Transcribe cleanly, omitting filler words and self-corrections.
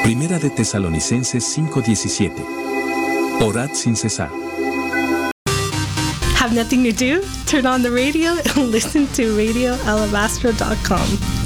Primera de Tesalonicenses 5:17. Orad sin cesar. Have nothing to do? Turn on the radio and listen to radioalabastro.com.